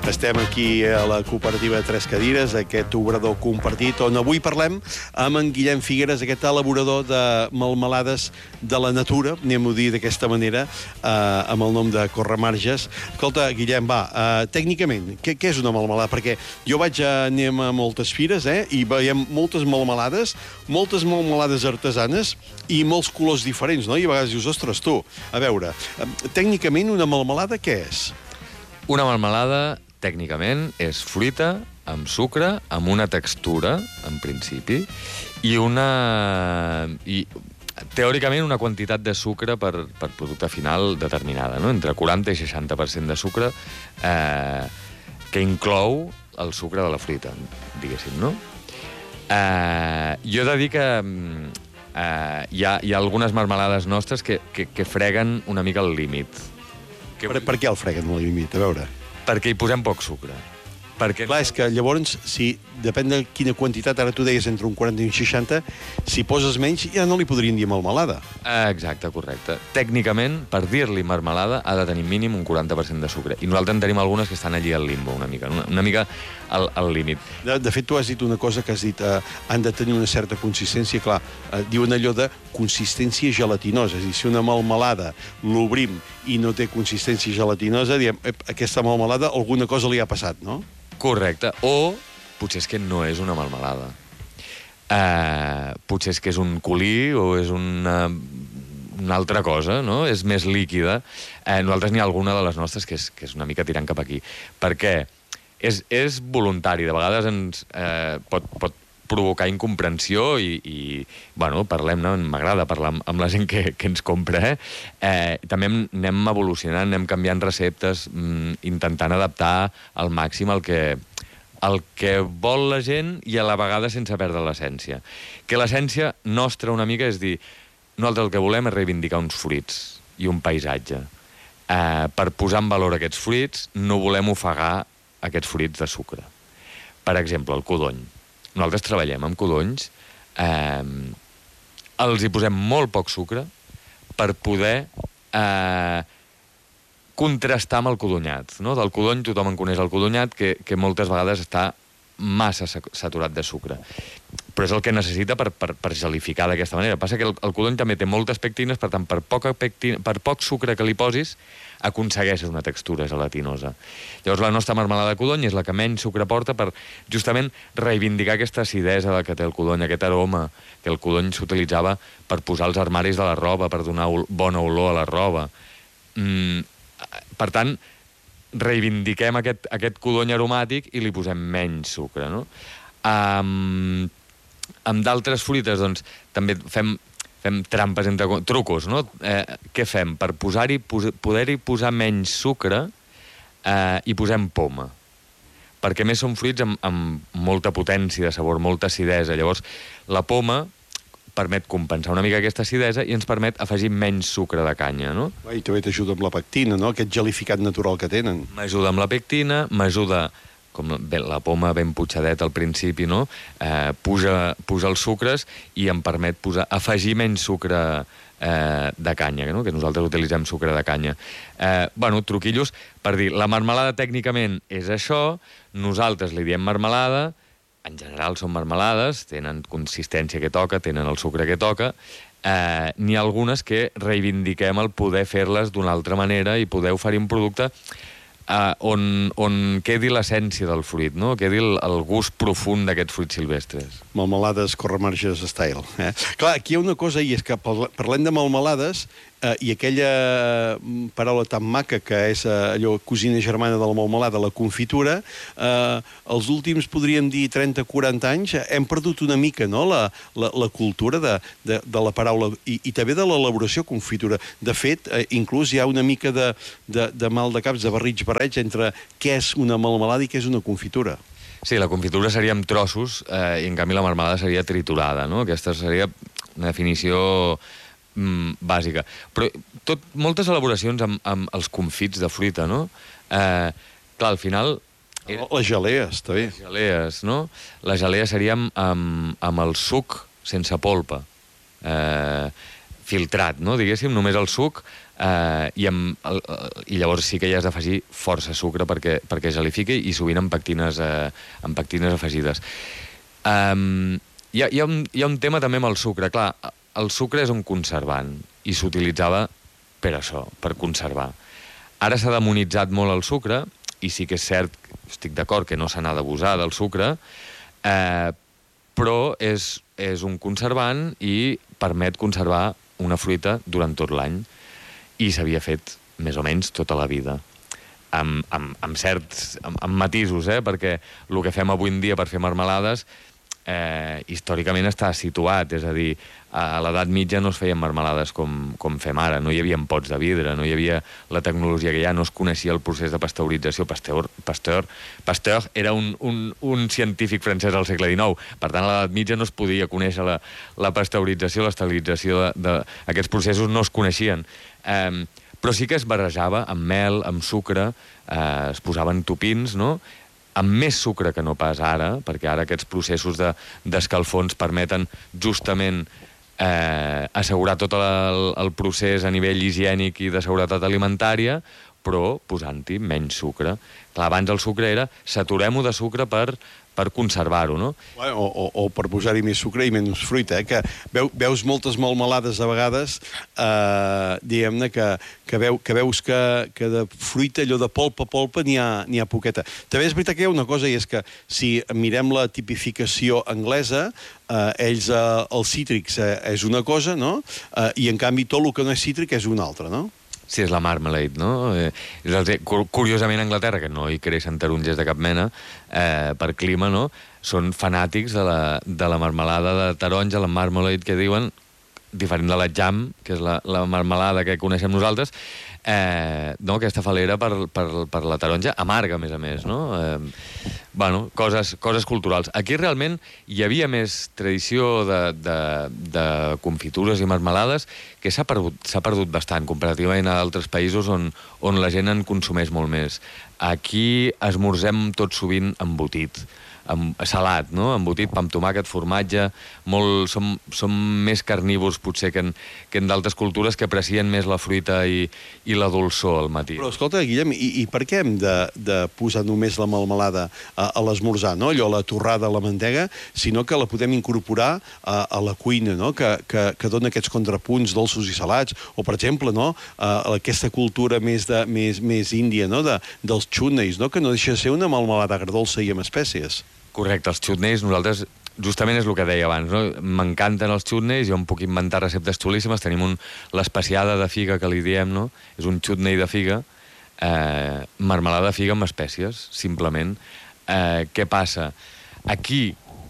Estem aquí a la cooperativa Tres Cadires, aquest obrador compartit, on avui parlem amb en Guillem Figueres, aquest elaborador de melmelades de la natura, anem-ho a dir d'aquesta manera, amb el nom de Corremarges. Escolta, Guillem, tècnicament, què és una melmelada? Perquè jo anem a moltes fires, i veiem moltes melmelades artesanes i molts colors diferents, no? I a vegades dius, ostres, tu, a veure, tècnicament una melmelada què és? Una melmelada, tècnicament, és fruita amb sucre, amb una textura, en principi, i teòricament una quantitat de sucre per producte final determinada, no? Entre 40 i 60% de sucre, que inclou el sucre de la fruita, diguéssim, no? Jo he de dir que hi ha algunes melmelades nostres que freguen una mica el límit. Per què el freguen el límit? A veure. Perquè hi posem poc sucre. Clar, és que llavors, si depèn de quina quantitat, ara tu deies entre un 40 i un 60, si poses menys ja no li podrien dir melmelada. Exacte, correcte. Tècnicament, per dir-li melmelada, ha de tenir mínim un 40% de sucre. I nosaltres en tenim algunes que estan allí al limbo, una mica al límit. De fet, tu has dit una cosa que has dit, han de tenir una certa consistència, clar, diuen allò de consistència gelatinosa, és a dir, si una melmelada l'obrim i no té consistència gelatinosa, diem, aquesta melmelada alguna cosa li ha passat, no? Correcte. O potser és que no és una melmelada. Potser és que és un colí o és una altra cosa, no? És més líquida. Nosaltres n'hi ha alguna de les nostres que és una mica tirant cap aquí. Per què? És voluntari. De vegades ens pot provocar incomprensió i parlem, m'agrada parlar amb la gent que ens compra, també anem evolucionant, anem canviant receptes, intentant adaptar al màxim el que vol la gent i a la vegada sense perdre l'essència. Que l'essència nostra una mica és dir, nosaltres el que volem és reivindicar uns fruits i un paisatge. Per posar en valor aquests fruits no volem ofegar aquests fruits de sucre. Per exemple, el codony. Nosaltres treballem amb codonys, els hi posem molt poc sucre per poder contrastar amb el codonyat. No? Del codony tothom en coneix el codonyat, que moltes vegades està massa saturat de sucre. Però és el que necessita per gelificar d'aquesta manera. Passa que el codony també té moltes pectines, per tant, per poc sucre que li posis, aconsegueixes una textura gelatinosa. Llavors, la nostra melmelada de codony és la que menys sucre porta per justament reivindicar aquesta acidesa que té el codony, aquest aroma que el codony s'utilitzava per posar els armaris de la roba, per donar bona olor a la roba. Per tant, reivindiquem aquest codony aromàtic i li posem menys sucre, no? Amb d'altres fruites, doncs, també fem trampes entre trucos, no? Què fem? Per poder-hi posar menys sucre, hi posem poma. Perquè més són fruits amb molta potència de sabor, molta acidesa. Llavors, la poma permet compensar una mica aquesta acidesa i ens permet afegir menys sucre de canya, no? I també t'ajuda amb la pectina, no? Aquest gelificat natural que tenen. M'ajuda amb la pectina, m'ajuda, com la poma ben putxadet al principi, no? Puja els sucres i em permet afegir menys sucre de canya, no? Que nosaltres utilitzem sucre de canya. Truquillos per dir, la melmelada tècnicament és això, nosaltres li diem melmelada, en general són melmelades, tenen consistència que toca, tenen el sucre que toca, n'hi ha algunes que reivindiquem el poder fer-les d'una altra manera i poder oferir un producte on quedi l'essència del fruit, no? Quedi el gust profund d'aquests fruits silvestres. Melmelades Corremarges style. Clar, aquí hi ha una cosa, i és que parlem de melmelades, i aquella paraula tan maca que és allò cosina germana de la melmelada, la confitura, els últims, podríem dir, 30-40 anys, hem perdut una mica, no?, la cultura de la paraula i també de l'elaboració confitura. De fet, inclús hi ha una mica de mal de caps, de barreig entre què és una melmelada i què és una confitura. Sí, la confitura seria amb trossos i en canvi la melmelada seria triturada, no? Aquesta seria una definició bàsica. Però moltes elaboracions amb els confits de fruita, no? Clar, al final... Les gelees, també. Les gelees, no? La gelea seria amb el suc sense polpa. filtrat, no? Diguéssim, només el suc, i llavors sí que hi has d'afegir força sucre perquè gelifiqui, i sovint amb pectines afegides. Hi ha un tema també amb el sucre. Clar, el sucre és un conservant i s'utilitzava per això, per conservar. Ara s'ha demonitzat molt el sucre, i sí que és cert, estic d'acord que no se n'ha d'abusar del sucre, però és un conservant i permet conservar una fruita durant tot l'any. I s'havia fet més o menys tota la vida. Amb certs matisos, perquè el que fem avui en dia per fer marmelades històricament està situat, és a dir, a l'edat mitja no es feien marmelades com fem ara, no hi havia pots de vidre, no hi havia la tecnologia que hi ha, no es coneixia el procés de pasteurització. Pasteur era un científic francès al segle XIX, per tant a l'edat mitja no es podia conèixer la pasteurització, l'esterilització d'aquests processos no es coneixien, però sí que es barrejava amb mel, amb sucre, es posaven tupins, no?, amb més sucre que no pas ara, perquè ara aquests processos d'escalfons permeten justament assegurar tot el procés a nivell higiènic i de seguretat alimentària, però posant-hi menys sucre. Clar, abans el sucre era saturem-ho de sucre per conservar-ho, no? O per posar-hi més sucre i menys fruita, que veus moltes melmelades a vegades, diguem-ne, que veus que de fruita, allò de polpa, n'hi ha poqueta. També és veritat que hi ha una cosa, i és que si mirem la tipificació anglesa, ells, els cítrics és una cosa, no?, i en canvi tot el que no és cítric és una altra, no? Sí, és la marmalade, no? Curiosament, a Anglaterra, que no hi creixen taronges de cap mena, per clima, no?, són fanàtics de la marmelada de taronja, la marmalade que diuen, diferent de la jam, que és la marmelada que coneixem nosaltres, no?, aquesta falera per la taronja, amarga, a més, no? Bueno, coses culturals. Aquí realment hi havia més tradició de confitures i marmelades, que s'ha perdut bastant, comparativament a altres països on la gent en consumeix molt més. Aquí esmorzem tot sovint embotit, salat, no?, embotit, pa amb tomàquet, formatge, som més carnívors potser que en d'altres cultures que aprecien més la fruita i la dolçor al matí. Però escolta, Guillem, i per què hem de posar només la melmelada a l'esmorzar, no?, allò, la torrada a la mantega, sinó que la podem incorporar a la cuina, no?, que dona aquests contrapunts dolços i salats, o per exemple, no?, aquesta cultura més índia, no?, dels chutneys, no?, que no deixa de ser una melmelada agredolça i amb espècies. Correcte, els chutneys, nosaltres, justament és el que deia abans, no? M'encanten els chutneys, jo em puc inventar receptes xulíssimes, tenim l'especiada de figa que li diem, no? És un chutney de figa, marmelada de figa amb espècies, simplement. Què passa? Aquí,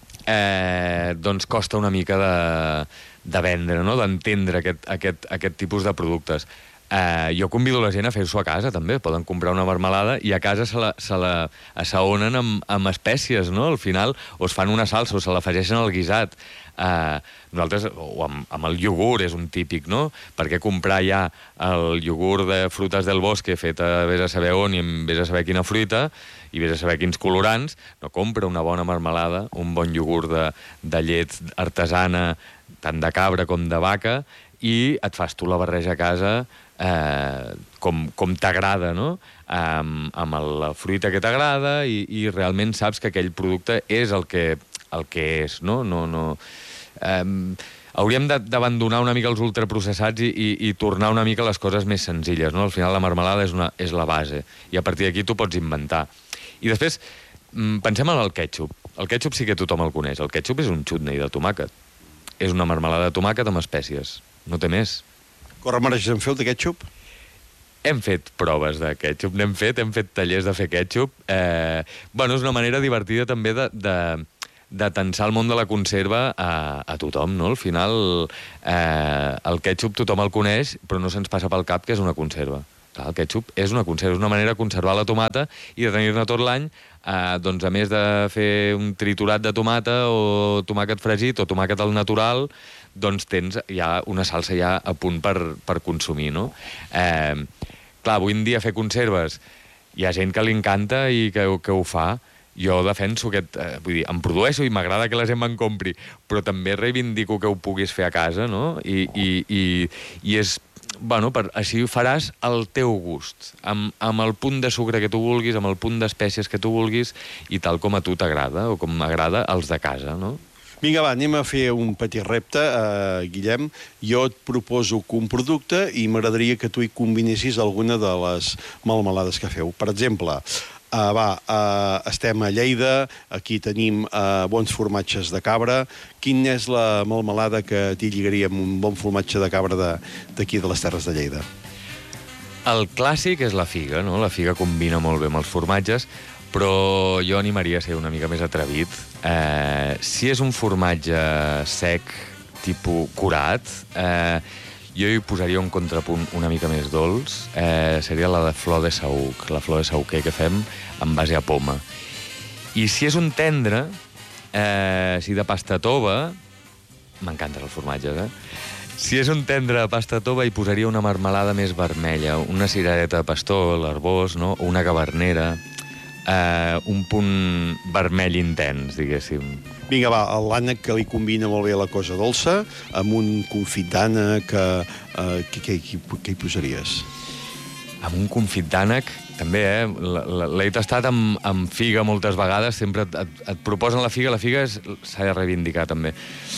doncs, costa una mica de vendre, no?, d'entendre aquest tipus de productes. Jo convido la gent a fer-s'ho a casa, també. Poden comprar una marmelada i a casa se la assaonen amb espècies, no? Al final, o es fan una salsa o se l'afegeixen al guisat. Nosaltres, o amb el iogurt, és un típic, no? Per què comprar ja el iogurt de Frutas del Bosque fet a vés a saber on i vés a saber quina fruita i vés a saber quins colorants? No, compra una bona marmelada, un bon iogurt de llet artesana, tant de cabra com de vaca, i et fas tu la barreja a casa com t'agrada, no?, amb la fruita que t'agrada, i realment saps que aquell producte és el que és, no? Hauríem d'abandonar una mica els ultraprocessats i tornar una mica a les coses més senzilles, no? Al final la marmelada és la base, i a partir d'aquí tu pots inventar. I després, pensem en el kètxup. El kètxup sí que tothom el coneix. El kètxup és un chutney de tomàquet. És una marmelada de tomàquet amb espècies. No té més. Corremarges en feu de kètxup? Hem fet proves de kètxup, hem fet tallers de fer kètxup. Bueno, és una manera divertida també de tensar el món de la conserva a tothom, no? Al final, el kètxup tothom el coneix, però no se'ns passa pel cap que és una conserva. Clar, el kètxup és una conserva, és una manera de conservar la tomata i de tenir-ne tot l'any, doncs a més de fer un triturat de tomata o tomàquet fregit o tomàquet al natural, doncs tens ja una salsa ja a punt per consumir, no? Clar, avui en dia fer conserves hi ha gent que li encanta i que ho fa, jo defenso aquest... vull dir, em produeixo i m'agrada que la gent me'n compri, però també reivindico que ho puguis fer a casa, no? I és... Bueno, així ho faràs al teu gust, amb el punt de sucre que tu vulguis, amb el punt d'espècies que tu vulguis, i tal com a tu t'agrada, o com m'agrada als de casa, no? Vinga, va, anem a fer un petit repte, Guillem. Jo et proposo un producte i m'agradaria que tu hi combinessis alguna de les melmelades que feu. Per exemple, estem a Lleida, aquí tenim bons formatges de cabra. Quina és la melmelada que t'hi lligaria amb un bon formatge de cabra d'aquí de les Terres de Lleida? El clàssic és la figa, no? La figa combina molt bé amb els formatges, però jo animaria a ser una mica més atrevit. Si és un formatge sec, tipus curat, jo hi posaria un contrapunt una mica més dolç, seria la de flor de saüc, la flor de saüquer que fem en base a poma. I si és un tendre, si de pasta tova, m'encanten els formatges, si és un tendre de pasta tova, hi posaria una marmelada més vermella, una cirereta de pastor, l'arbós, no? O una cavernera, un punt vermell intens, diguéssim. Vinga, va, l'ànec que li combina molt bé la cosa dolça, amb un confit d'ànec, què hi posaries? Amb un confit d'ànec, també, l'he tastat amb figa moltes vegades, sempre et proposen la figa s'ha de reivindicar, també.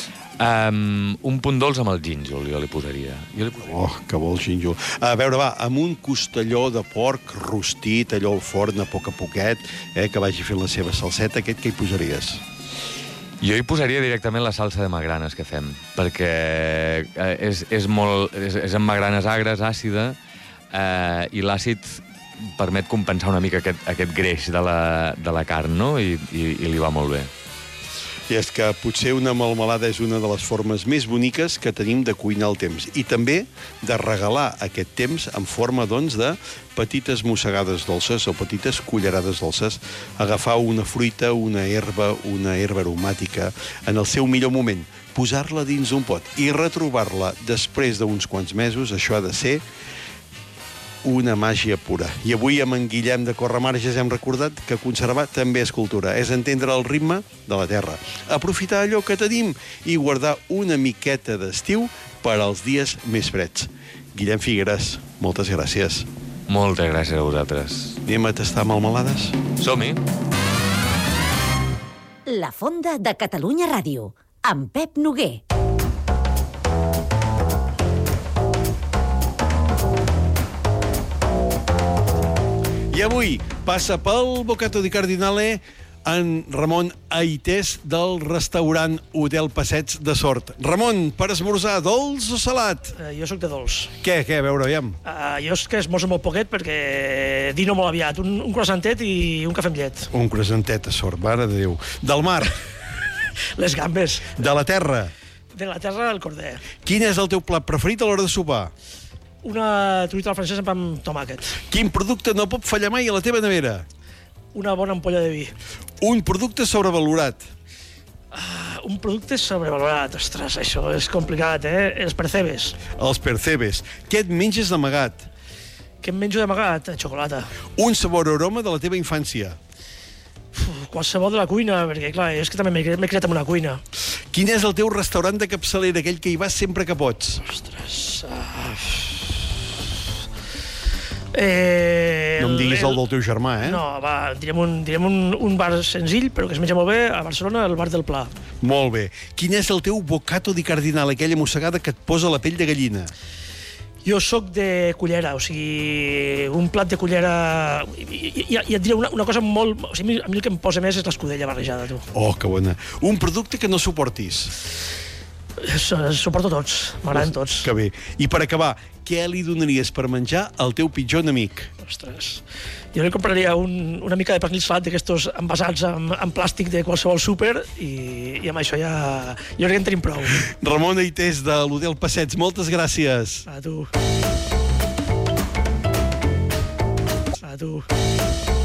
Un punt dolç amb el gínjol, jo li posaria. Oh, que bo el gínjol. A veure, va, amb un costelló de porc rostit, allò al forn, a poc a poquet, que vagi fent la seva salseta, aquest què hi posaries? Jo hi posaria directament la salsa de magranes que fem, perquè és amb magranes agres, àcida, i l'àcid permet compensar una mica aquest greix de la carn, no? I li va molt bé. I és que potser una melmelada és una de les formes més boniques que tenim de cuinar el temps i també de regalar aquest temps en forma, doncs, de petites mossegades dolces o petites cullerades dolces. Agafar una fruita, una herba aromàtica en el seu millor moment, posar-la dins un pot i retrobar-la després d'uns quants mesos, això ha de ser una màgia pura. I avui amb en Guillem de Corremarges hem recordat que conservar també és cultura, és entendre el ritme de la terra, aprofitar allò que tenim i guardar una miqueta d'estiu per als dies més freds. Guillem Figueres, moltes gràcies. Moltes gràcies a vosaltres. Anem a tastar melmelades? Som-hi! La Fonda de Catalunya Ràdio, amb Pep Noguer. I avui passa pel Bocato di Cardinale en Ramon Aités del restaurant Hotel Passets de Sort. Ramon, per esmorzar, dolç o salat? Jo sóc de dolç. Què, a veure, aviam. Jo és que esmorzo molt poquet perquè dino molt aviat. Un croissantet i un cafè amb llet. Un croissantet a Sort, mare de Déu. Del mar? Les gambes. De la terra? De la terra, el corder. Quin és el teu plat preferit a l'hora de sopar? Una truita a la francesa amb tomàquet. Quin producte no pot fallar mai a la teva nevera? Una bona ampolla de vi. Un producte sobrevalorat. Un producte sobrevalorat. Ostres, això és complicat, Els percebes. Els percebes. Què et menges d'amagat? Què em menjo d'amagat? Xocolata. Un sabor o aroma de la teva infància. Qualsevol de la cuina, perquè, clar, és que també m'he criat en una cuina. Quin és el teu restaurant de capçalera, aquell que hi vas sempre que pots? Ostres... No em diguis el del teu germà, No, va, direm un bar senzill, però que es menja molt bé, a Barcelona, el bar del Pla. Molt bé. Quin és el teu bocato di cardinale, aquella mossegada que et posa la pell de gallina? Jo sóc de cullera, o sigui, un plat de cullera... I et diré una cosa molt... O sigui, a mi el que em posa més és l'escudella barrejada, tu. Oh, que bona. Un producte que no suportis. Suporto tots, m'agraden tots. Que bé. I per acabar, què li donaries per menjar al teu pitjor enemic? Ostres, jo li compraria una mica de pernil salat d'aquestos envasats en plàstic de qualsevol súper i amb això ja... Jo crec que en tenim prou. Ramon Aités, de l'Hotel Passets, moltes gràcies. A tu.